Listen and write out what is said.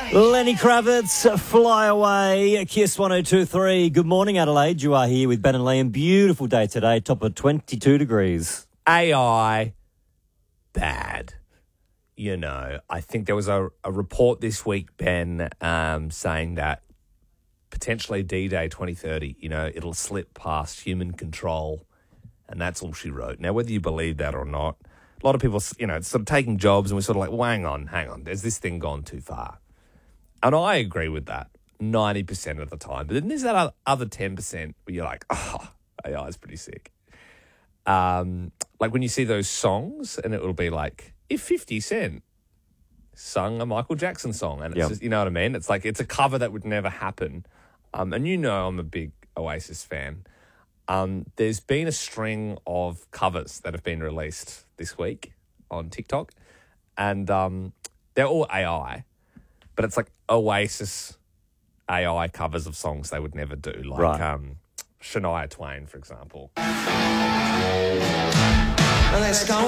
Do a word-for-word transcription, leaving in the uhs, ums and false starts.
Lenny Kravitz, Fly Away, Kiss one oh two point three. Good morning, Adelaide. You are here with Ben and Liam. Beautiful day today, top of twenty-two degrees. A I, bad. You know, I think there was a, a report this week, Ben, um, saying that potentially D-Day twenty thirty, you know, it'll slip past human control, and that's all she wrote. Now, whether you believe that or not, a lot of people, you know, it's sort of taking jobs, and we're sort of like, well, hang on, hang on, has this thing gone too far? And I agree with that ninety percent of the time. But then there's that other ten percent where you're like, oh, A I is pretty sick. Um, like when you see those songs and it will be like, if fifty Cent sung a Michael Jackson song, and it's Yep. just, you know what I mean? It's like, it's a cover that would never happen. Um, and you know I'm a big Oasis fan. Um, there's been a string of covers that have been released this week on TikTok, and um, they're all A I, but it's like Oasis A I covers of songs they would never do, like Right. um, Shania Twain, for example. Let's go.